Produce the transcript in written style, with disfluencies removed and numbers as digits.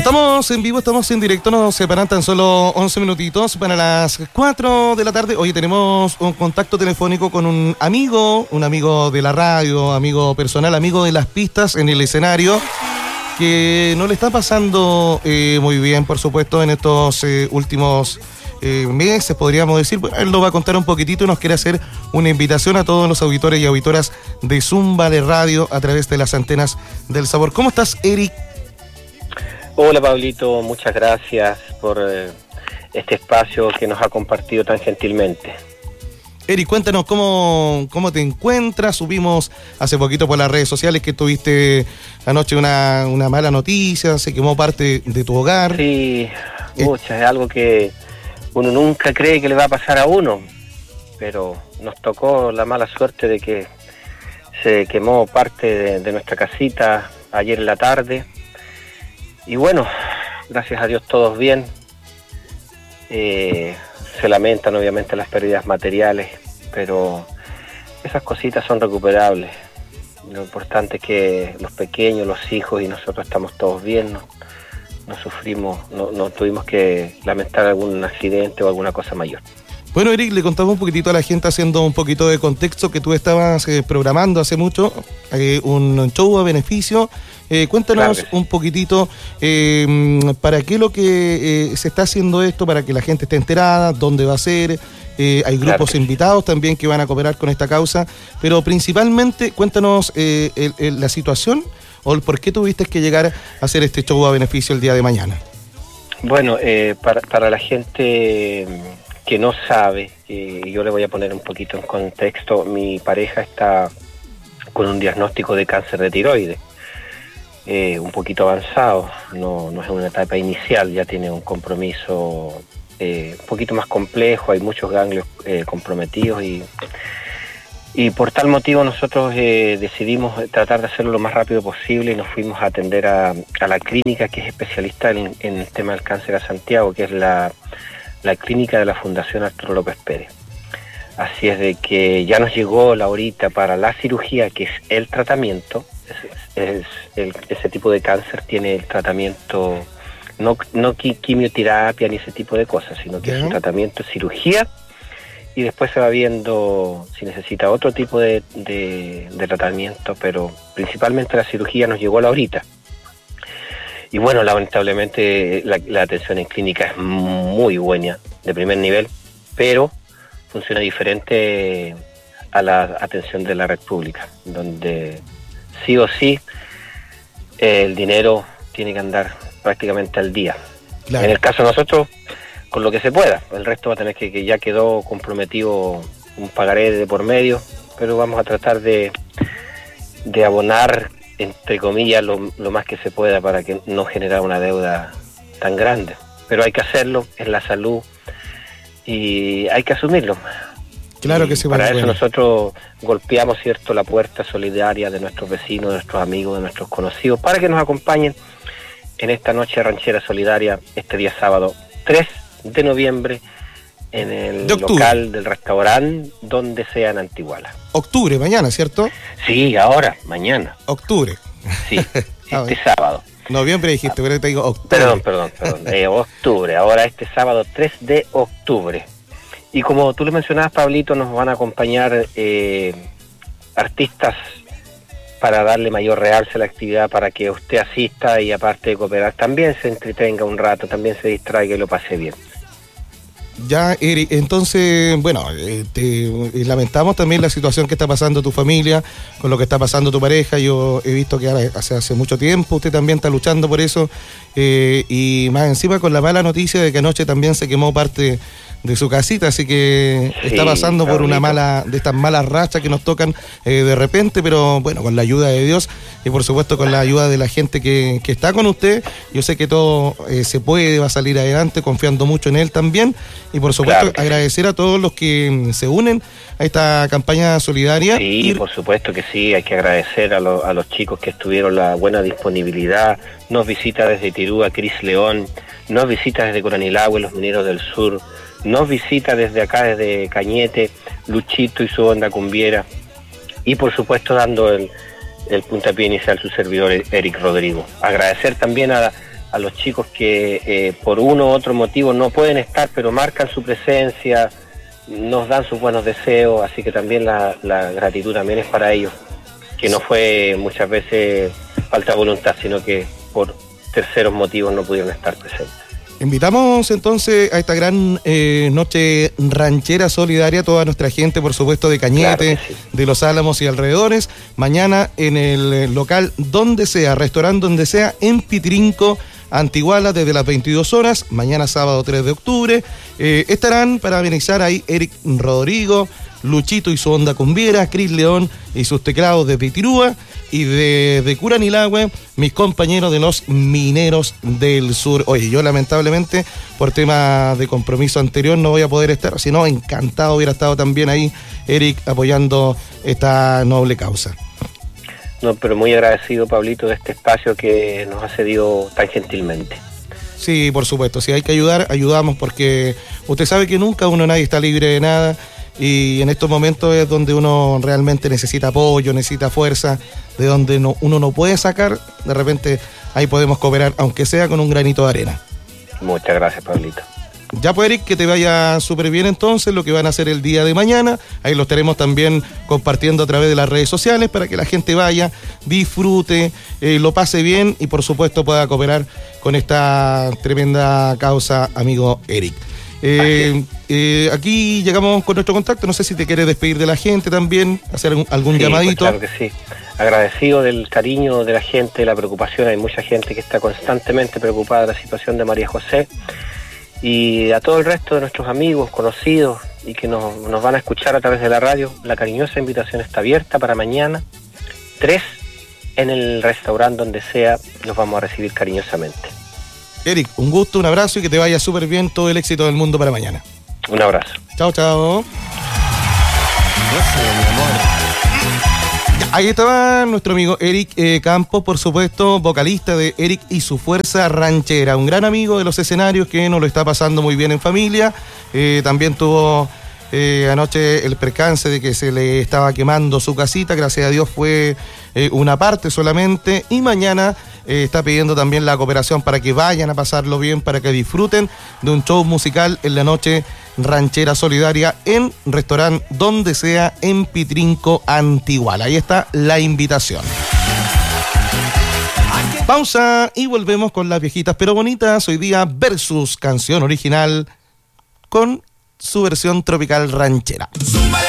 Estamos en vivo, estamos en directo, nos separan tan solo 11 minutitos para las 4 de la tarde. Hoy tenemos un contacto telefónico con un amigo de la radio, amigo personal, amigo de las pistas en el escenario, que no le está pasando muy bien, por supuesto, en estos últimos meses, podríamos decir. Bueno, él nos va a contar un poquitito y nos quiere hacer una invitación a todos los auditores y auditoras de Zumba de Radio a través de las antenas del sabor. ¿Cómo estás, Eric? Hola, Pablito, muchas gracias por este espacio que nos ha compartido tan gentilmente. Eric, cuéntanos cómo te encuentras. Subimos hace poquito por las redes sociales que tuviste anoche una mala noticia, se quemó parte de tu hogar. Sí, es algo que uno nunca cree que le va a pasar a uno, pero nos tocó la mala suerte de que se quemó parte de nuestra casita ayer en la tarde. Y bueno, gracias a Dios todos bien. Se lamentan obviamente las pérdidas materiales, pero esas cositas son recuperables. Lo importante es que los pequeños, los hijos y nosotros estamos todos bien, no sufrimos, no tuvimos que lamentar algún accidente o alguna cosa mayor. Bueno, Eric, le contamos un poquitito a la gente, haciendo un poquito de contexto, que tú estabas programando hace mucho un show a beneficio. Cuéntanos un poquitito para qué lo que se está haciendo esto, para que la gente esté enterada, dónde va a ser. Hay grupos invitados también que van a cooperar con esta causa, pero principalmente cuéntanos la situación o el por qué tuviste que llegar a hacer este show a beneficio el día de mañana. Bueno, para la gente que no sabe, yo le voy a poner un poquito en contexto. Mi pareja está con un diagnóstico de cáncer de tiroides, un poquito avanzado, no es una etapa inicial, ya tiene un compromiso un poquito más complejo, hay muchos ganglios comprometidos y por tal motivo nosotros decidimos tratar de hacerlo lo más rápido posible y nos fuimos a atender a la clínica que es especialista en el tema del cáncer a Santiago, que es la clínica de la Fundación Arturo López Pérez. Así es de que ya nos llegó la horita para la cirugía, que es el tratamiento. Ese tipo de cáncer tiene el tratamiento, no quimioterapia ni ese tipo de cosas, sino que es un tratamiento, cirugía, y después se va viendo si necesita otro tipo de tratamiento, pero principalmente la cirugía nos llegó la horita. Y bueno, lamentablemente la atención en clínica es muy buena, de primer nivel, pero funciona diferente a la atención de la red pública, donde sí o sí el dinero tiene que andar prácticamente al día. Claro. En el caso de nosotros, con lo que se pueda, el resto va a tener que ya quedó comprometido un pagaré de por medio, pero vamos a tratar de abonar, entre comillas, lo más que se pueda para que no generar una deuda tan grande. Pero hay que hacerlo, es la salud y hay que asumirlo. Claro que sí. Para eso nosotros golpeamos, ¿cierto?, la puerta solidaria de nuestros vecinos, de nuestros amigos, de nuestros conocidos, para que nos acompañen en esta noche ranchera solidaria este día sábado 3 de noviembre en el local del restaurante Donde Sea en Antiguala. Octubre, mañana, ¿cierto? Sí, ahora, mañana. Octubre. Sí, sábado. Noviembre dijiste, pero te digo octubre. Perdón. Octubre, ahora este sábado 3 de octubre. Y como tú le mencionabas, Pablito, nos van a acompañar artistas para darle mayor realce a la actividad, para que usted asista y aparte de cooperar, también se entretenga un rato, también se distraiga y lo pase bien. Ya, Eric, entonces, bueno, lamentamos también la situación que está pasando tu familia, con lo que está pasando tu pareja. Yo he visto que hace mucho tiempo usted también está luchando por eso, y más encima con la mala noticia de que anoche también se quemó parte de su casita, así que sí, está pasando por una de estas malas rachas que nos tocan de repente, pero bueno, con la ayuda de Dios y por supuesto con la ayuda de la gente que está con usted, yo sé que todo se puede, va a salir adelante, confiando mucho en él también, y por supuesto agradecer a todos los que se unen a esta campaña solidaria. Sí, por supuesto que sí, hay que agradecer a los chicos que estuvieron la buena disponibilidad. Nos visita desde Tirúa Cris León, nos visita desde Coranilagüe Los Mineros del Sur, nos visita desde acá, desde Cañete, Luchito y su onda cumbiera, y por supuesto dando el puntapié inicial su servidor Eric Rodrigo. Agradecer también a a los chicos que por uno u otro motivo no pueden estar, pero marcan su presencia, nos dan sus buenos deseos, así que también la gratitud también es para ellos, que no fue muchas veces falta de voluntad, sino que por terceros motivos no pudieron estar presentes. Invitamos entonces a esta gran noche ranchera solidaria a toda nuestra gente, por supuesto, de Cañete, claro, sí, de Los Álamos y alrededores, mañana en el local donde sea, restaurante donde sea, en Pitrinco, Antiguala, desde las 22 horas, mañana sábado 3 de octubre, estarán para amenizar ahí Eric Rodrigo, Luchito y su onda cumbiera, Cris León y sus teclados de Pitirúa, y de Curanilahue, mis compañeros de los Mineros del Sur. Oye, yo lamentablemente por tema de compromiso anterior no voy a poder estar, si no, encantado hubiera estado también ahí Eric apoyando esta noble causa. No, pero muy agradecido, Pablito, de este espacio que nos ha cedido tan gentilmente. Sí, por supuesto, si hay que ayudar, ayudamos, porque usted sabe que nunca nadie está libre de nada, y en estos momentos es donde uno realmente necesita apoyo, necesita fuerza, de donde uno no puede sacar, de repente ahí podemos cooperar, aunque sea con un granito de arena. Muchas gracias, Pablito. Ya pues, Eric, que te vaya súper bien entonces lo que van a hacer el día de mañana. Ahí lo estaremos también compartiendo a través de las redes sociales para que la gente vaya, disfrute, lo pase bien y por supuesto pueda cooperar con esta tremenda causa, amigo Eric. Aquí llegamos con nuestro contacto, no sé si te quieres despedir de la gente también, hacer algún llamadito. Pues claro que sí, agradecido del cariño de la gente, de la preocupación. Hay mucha gente que está constantemente preocupada de la situación de María José, y a todo el resto de nuestros amigos, conocidos y que nos van a escuchar a través de la radio, la cariñosa invitación está abierta para mañana 3 en el restaurante donde sea, los vamos a recibir cariñosamente. Eric, un gusto, un abrazo y que te vaya súper bien, todo el éxito del mundo para mañana. Un abrazo. Chao, chao. Ahí estaba nuestro amigo Eric Campos, por supuesto, vocalista de Eric y su Fuerza Ranchera, un gran amigo de los escenarios que nos lo está pasando muy bien en familia. También tuvo anoche el percance de que se le estaba quemando su casita, gracias a Dios fue una parte solamente, y mañana está pidiendo también la cooperación para que vayan a pasarlo bien, para que disfruten de un show musical en la noche ranchera solidaria en restaurante donde sea en Pitrinco, Antiguala. Ahí está la invitación. Pausa y volvemos con las viejitas pero bonitas. Hoy día versus canción original con su versión tropical ranchera.